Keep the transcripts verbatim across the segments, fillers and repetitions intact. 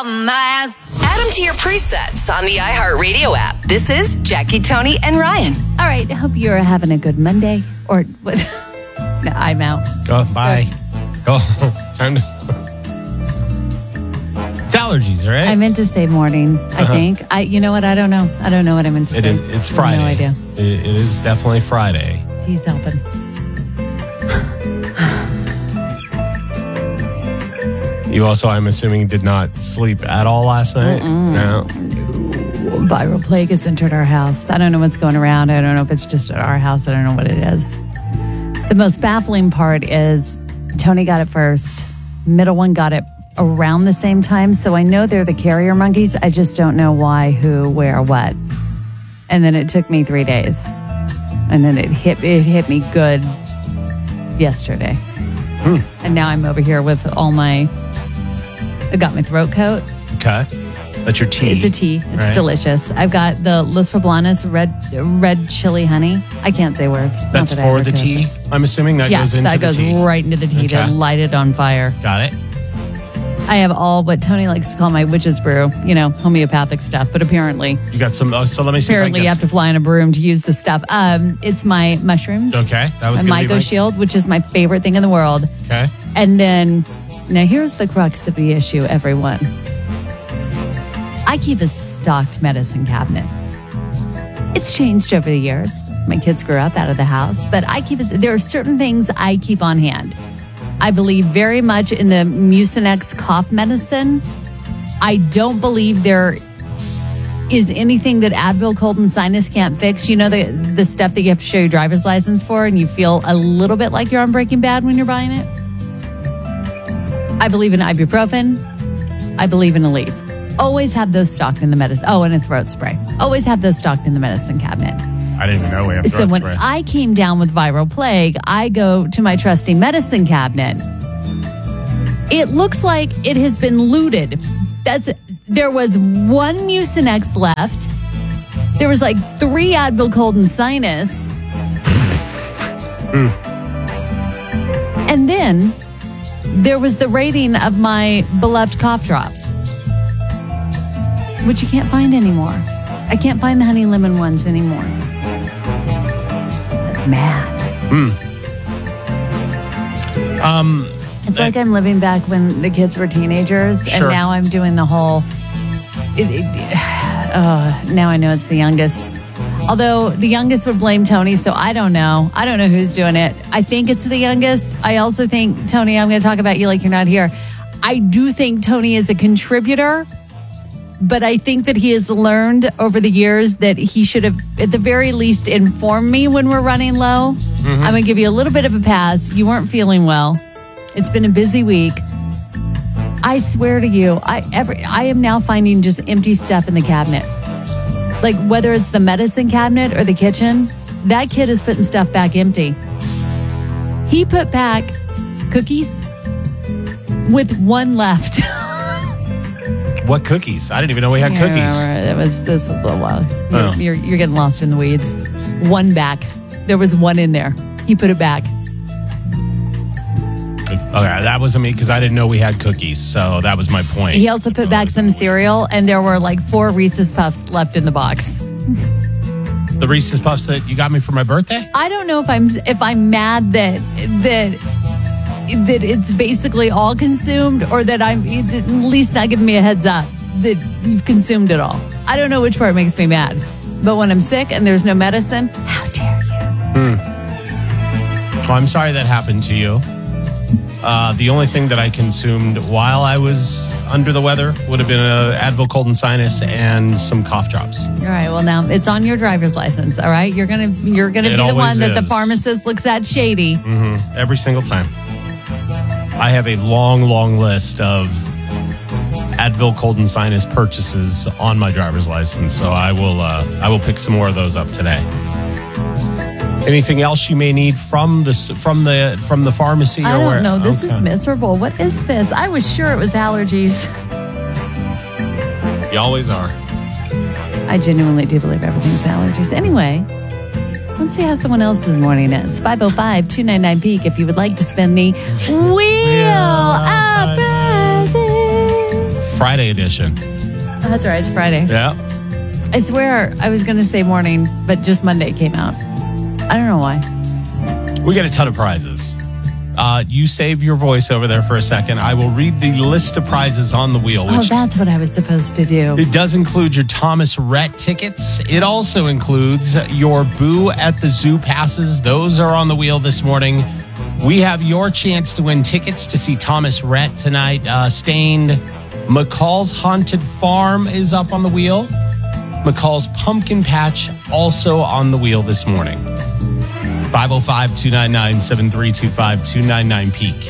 my ass. Add them to your presets on the iHeartRadio app. This is Jackie, Tony, and Ryan. All right. I hope you're having a good Monday. Or what? No, I'm out. Go. Bye. Go. Time to. It's allergies, right? I meant to say morning, I uh-huh. think. I. You know what? I don't know. I don't know what I meant to it say. Is, it's Friday. I have no idea. It, it is definitely Friday. He's helping. You also, I'm assuming, did not sleep at all last night? Mm-mm. No. Viral plague has entered our house. I don't know what's going around. I don't know if it's just at our house. I don't know what it is. The most baffling part is Tony got it first. Middle one got it around the same time. So I know they're the carrier monkeys. I just don't know why, who, where, what. And then it took me three days. And then it hit it hit me good yesterday. Hmm. And now I'm over here with all my... I got my throat coat. Okay. That's your tea. It's a tea. It's right? delicious. I've got the Los Poblanos red red chili honey. I can't say words. That's that for the tea, I'm assuming? That yes, goes into that the goes tea. right into the tea Okay. to light it on fire. Got it. I have all what Tony likes to call my witch's brew, you know, homeopathic stuff. But apparently, you got some. Oh, so let me see. Apparently, if I you have to fly on a broom to use the stuff. Um, it's my mushrooms. Okay, that was my gonna be Myco my... Shield, which is my favorite thing in the world. Okay, and then now here's the crux of the issue, everyone. I keep a stocked medicine cabinet. It's changed over the years. My kids grew up out of the house, but I keep it. There are certain things I keep on hand. I believe very much in the Mucinex cough medicine. I don't believe there is anything that Advil cold and sinus can't fix. You know, the the stuff that you have to show your driver's license for, and you feel a little bit like you're on Breaking Bad when you're buying it. I believe in ibuprofen. I believe in Aleve. Always have those stocked in the medicine. Oh, and a throat spray. Always have those stocked in the medicine cabinet. I didn't even know we have throat So when spray. I came down with viral plague, I go to my trusty medicine cabinet. It looks like it has been looted. That's there was one Mucinex left. There was like three Advil cold and sinus. mm. And then there was the rating of my beloved cough drops, which you can't find anymore. I can't find the honey lemon ones anymore. That's mad. Mm. Um, it's like I'm living back when the kids were teenagers, sure. and now I'm doing the whole. It, it, uh, now I know it's the youngest. Although the youngest would blame Tony, so I don't know. I don't know who's doing it. I think it's the youngest. I also think, Tony, I'm going to talk about you like you're not here. I do think Tony is a contributor. But I think that he has learned over the years that he should have, at the very least, informed me when we're running low. Mm-hmm. I'm going to give you a little bit of a pass. You weren't feeling well. It's been a busy week. I swear to you, I every I am now finding just empty stuff in the cabinet. Like whether it's the medicine cabinet or the kitchen, that kid is putting stuff back empty. He put back cookies with one left. What cookies? I didn't even know we had yeah, cookies. It was this was a little while. You're, Oh. you're you're getting lost in the weeds. One back. There was one in there. He put it back. Okay, that wasn't me because I didn't know we had cookies. So that was my point. He also put back some cereal, and there were like four Reese's Puffs left in the box. The Reese's Puffs that you got me for my birthday? I don't know if I'm if I'm mad that that that it's basically all consumed, or that I'm at least not giving me a heads up that you've consumed it all. I don't know which part makes me mad. But when I'm sick and there's no medicine, how dare you? Hmm. Well, I'm sorry that happened to you. Uh, the only thing that I consumed while I was under the weather would have been a Advil cold and sinus and some cough drops. All right. Well, now it's on your driver's license. All right. You're gonna you're gonna It be the one always that the is. pharmacist looks at shady. Mm-hmm. Every single time. I have a long, long list of Advil cold and sinus purchases on my driver's license, so I will uh, I will pick some more of those up today. Anything else you may need from the from the from the pharmacy? Or I don't where? know. This Okay. is miserable. What is this? I was sure it was allergies. You always are. I genuinely do believe everything's allergies. Anyway, let's see how someone else's morning is. five oh five, two nine nine, peak if you would like to spend the Wheel of Presents. Friday edition. Oh, that's right. It's Friday. Yeah. I swear I was going to say morning, but just Monday came out. I don't know why. We got a ton of prizes. Uh, you save your voice over there for a second. I will read the list of prizes on the wheel. Oh, Which that's what I was supposed to do. it does include your Thomas Rhett tickets. It also includes your Boo at the Zoo passes. Those are on the wheel this morning. We have your chance to win tickets to see Thomas Rhett tonight. Uh, Stained McCall's Haunted Farm is up on the wheel. McCall's Pumpkin Patch also on the wheel this morning. five oh five, two nine nine, seven three two five, two nine nine Peak.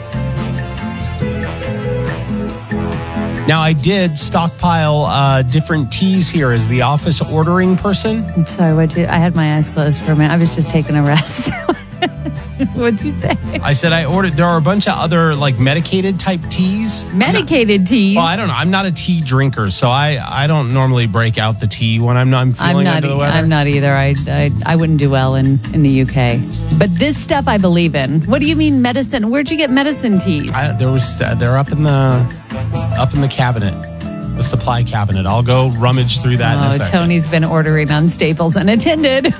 Now, I did stockpile uh, different teas here as the office ordering person. I'm sorry, what'd you? I had my eyes closed for a minute. I was just taking a rest. What'd you say? I said I ordered, there are a bunch of other like medicated type teas. Medicated teas. Well, I don't know. I'm not a tea drinker, so I, I don't normally break out the tea when I'm not I'm feeling I'm not. under the e- weather. I'm not either. I, I I wouldn't do well in in the U K. But this stuff I believe in. What do you mean medicine? Where'd you get medicine teas? I, there was uh, they're up in the up in the cabinet, the supply cabinet. I'll go rummage through that. in a Oh, second. Tony's been ordering on Staples unattended.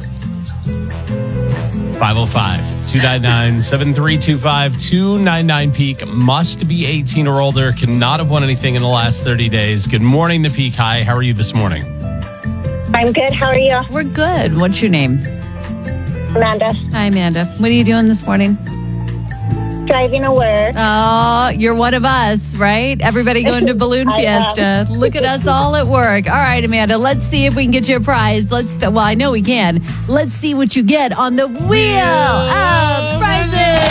five oh five, two nine nine, seven three two five, two nine nine Peak. Must be eighteen or older. Cannot have won anything in the last thirty days. Good morning, the Peak. Hi, how are you this morning? I'm good. How are you? We're good. What's your name? Amanda. Hi, Amanda. What are you doing this morning? Driving to work. Oh, you're one of us, right? Everybody going to Balloon I am. Fiesta. Look at us all at work. All right, Amanda, let's see if we can get you a prize. Let's, well, I know we can. Let's see what you get on the wheel of prizes.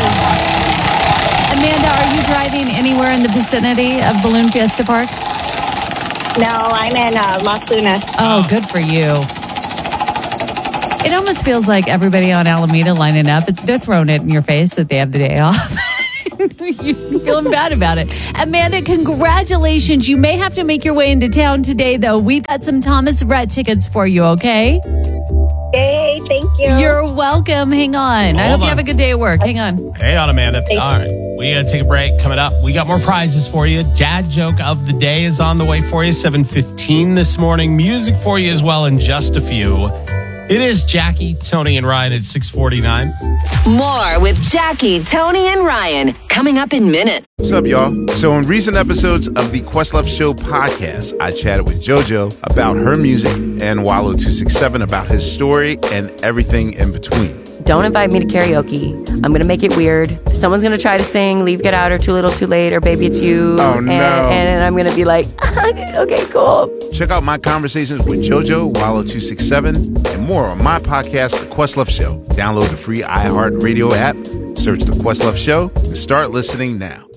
Amanda, are you driving anywhere in the vicinity of Balloon Fiesta Park? No, I'm in uh, Las Lunas. Oh, good for you. It almost feels like everybody on Alameda lining up, they're throwing it in your face that they have the day off. You're feeling bad about it. Amanda, congratulations. You may have to make your way into town today, though. We've got some Thomas Rhett tickets for you, okay? Yay, thank you. You're welcome. Hang on. I Hold hope you on. have a good day at work. Hang on. Hey on, Amanda. Thank All right. We got to take a break. Coming up, we got more prizes for you. Dad joke of the day is on the way for you. seven fifteen this morning. Music for you as well in just a few. It is Jackie, Tony, and Ryan at six forty-nine. More with Jackie, Tony, and Ryan coming up in minutes. What's up, y'all? So in recent episodes of the Questlove Show podcast, I chatted with JoJo about her music and Wallow two sixty-seven about his story and everything in between. Don't invite me to karaoke. I'm going to make it weird. Someone's going to try to sing Leave, Get Out, or Too Little, Too Late, or Baby It's You. Oh, and, no. And I'm going to be like, okay, cool. Check out my conversations with JoJo, Wallow two sixty-seven, and more on my podcast, The Questlove Show. Download the free iHeartRadio app, search The Questlove Show, and start listening now.